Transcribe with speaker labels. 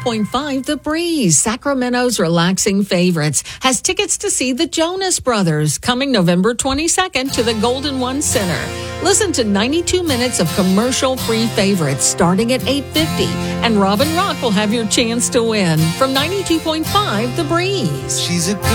Speaker 1: 92.5 The Breeze, Sacramento's relaxing favorites, has tickets to see the Jonas Brothers coming November 22nd to the Golden One Center. Listen to 92 minutes of commercial-free favorites starting at $8.50, and Robin Rock will have your chance to win from 92.5 The Breeze.
Speaker 2: She's a